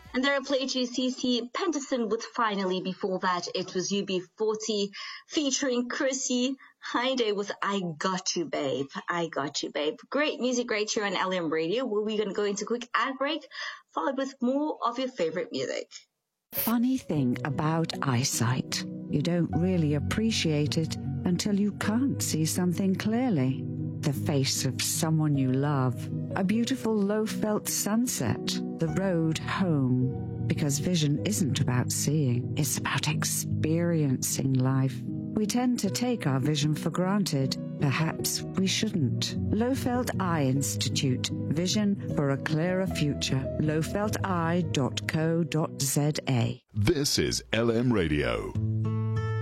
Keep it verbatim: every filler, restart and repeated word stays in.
And there I played you C C Penderson with Finally. Before that, it was U B forty featuring Chrissy Hynde with I Got You, Babe. I Got You, Babe. Great music right here on L M Radio. Where we're going to go into a quick ad break, followed with more of your favorite music. Funny thing about eyesight, you don't really appreciate it until you can't see something clearly. The face of someone you love, a beautiful low-felt sunset, the road home. Because vision isn't about seeing, it's about experiencing life. We tend to take our vision for granted. Perhaps we shouldn't. Lowfelt Eye Institute. Vision for a clearer future. low felt eye dot co dot z a. This is L M Radio.